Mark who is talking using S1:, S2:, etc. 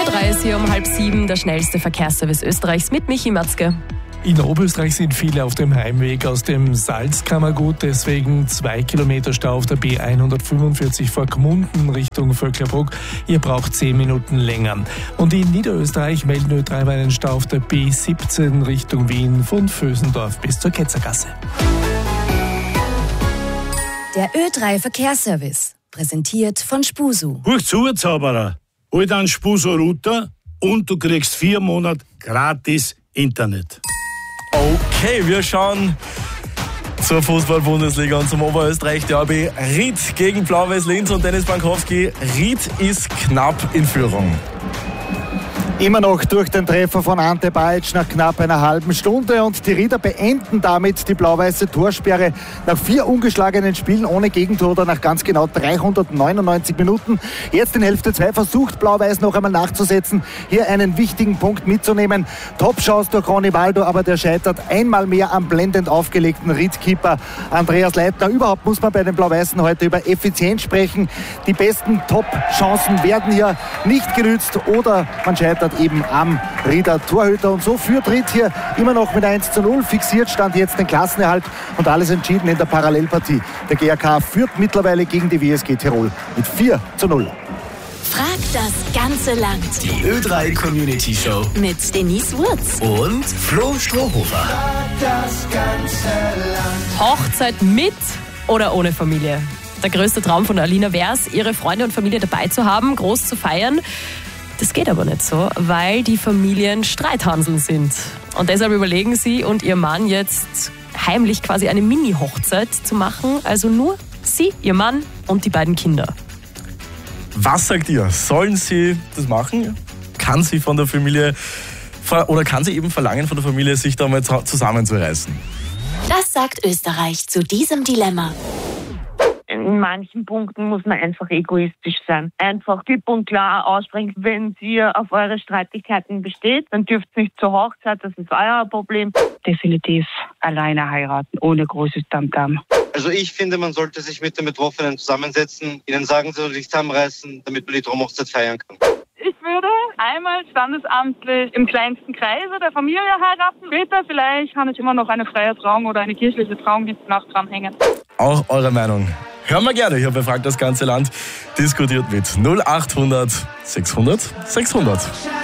S1: Ö3 ist hier um 6:30, der schnellste Verkehrsservice Österreichs mit Michi Matzke.
S2: In Oberösterreich sind viele auf dem Heimweg aus dem Salzkammergut, deswegen 2 Kilometer Stau auf der B145 vor Gmunden Richtung Vöcklerbruck. Ihr braucht 10 Minuten länger. Und in Niederösterreich melden Ö3 einen Stau auf der B17 Richtung Wien von Vösendorf bis zur Ketzergasse.
S3: Der Ö3 Verkehrsservice, präsentiert von Spusu.
S4: Huch zu, Zauberer. Hol dann Spuso-Router und du kriegst 4 Monate gratis Internet.
S5: Okay, wir schauen zur Fußball-Bundesliga und zum Oberösterreich-Derby. Ried gegen Blau-Weiß Linz und Dennis Bankowski. Ried ist knapp in Führung.
S6: Immer noch durch den Treffer von Ante Bajic nach knapp einer halben Stunde und die Rieder beenden damit die blau-weiße Torsperre nach 4 ungeschlagenen Spielen ohne Gegentor oder nach ganz genau 399 Minuten. Jetzt in Hälfte 2 versucht Blau-Weiß noch einmal nachzusetzen, hier einen wichtigen Punkt mitzunehmen. Top-Chance durch Ronivaldo, aber der scheitert einmal mehr am blendend aufgelegten Ried-Keeper Andreas Leitner. Überhaupt muss man bei den Blau-Weißen heute über Effizienz sprechen. Die besten Top-Chancen werden hier nicht genützt oder man scheitert eben am Rieder Torhüter. Und so führt Ried hier immer noch mit 1:0. Fixiert stand jetzt den Klassenerhalt und alles entschieden in der Parallelpartie. Der GAK führt mittlerweile gegen die WSG Tirol mit 4:0.
S3: Frag das ganze Land.
S7: Die Ö3 Community Show
S3: Mit Denise Wurz.
S7: und Flo Strohhofer.
S1: Hochzeit mit oder ohne Familie? Der größte Traum von Alina wäre es, ihre Freunde und Familie dabei zu haben, groß zu feiern. Das geht aber nicht so, weil die Familien Streithanseln sind. Und deshalb überlegen sie und ihr Mann jetzt heimlich quasi eine Mini-Hochzeit zu machen. Also nur sie, ihr Mann und die beiden Kinder.
S5: Was sagt ihr? Sollen sie das machen? Kann sie von der Familie oder kann sie eben verlangen von der Familie, sich da mal zusammenzureißen?
S3: Das sagt Österreich zu diesem Dilemma.
S8: In manchen Punkten muss man einfach egoistisch sein. Einfach klipp und klar aussprechen, wenn ihr auf eure Streitigkeiten besteht, dann dürft ihr nicht zur Hochzeit, das ist euer Problem.
S9: Definitiv alleine heiraten, ohne großes Tamtam.
S10: Also ich finde, man sollte sich mit den Betroffenen zusammensetzen, ihnen sagen, sie sollen sich zusammenreißen, damit man die Traumhochzeit feiern kann.
S9: Ich würde einmal standesamtlich im kleinsten Kreise der Familie heiraten. Später vielleicht kann ich immer noch eine freie Trauung oder eine kirchliche Trauung hinten nach dranhängen.
S5: Auch eure Meinung hören wir gerne hier bei Frag das ganze Land. Diskutiert mit 0800 600 600.